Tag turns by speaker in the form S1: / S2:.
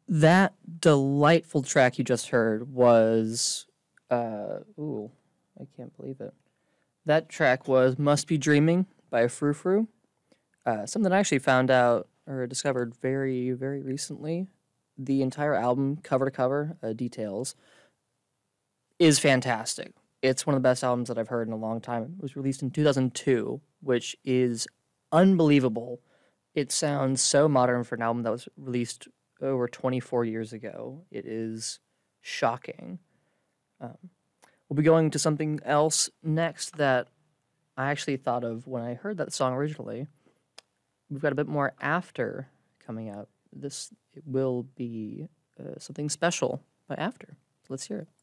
S1: That delightful track you just heard was, ooh, I can't believe it. That track was "Must Be Dreaming" by Frou Frou. Something I actually found out or discovered very, very recently. The entire album, cover to cover, Details, is fantastic. It's one of the best albums that I've heard in a long time. It was released in 2002, which is unbelievable. It sounds so modern for an album that was released over 24 years ago. It is shocking. Um, we'll be going to something else next that I actually thought of when I heard that song originally. We've got a bit more after coming out. This it will be something special by After. So let's hear it.